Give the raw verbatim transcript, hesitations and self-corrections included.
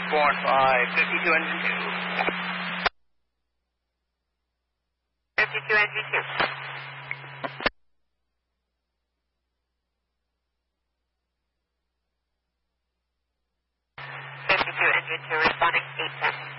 four and five, fifty-two engine two. fifty-two engine two. fifty-two engine two responding eight ten.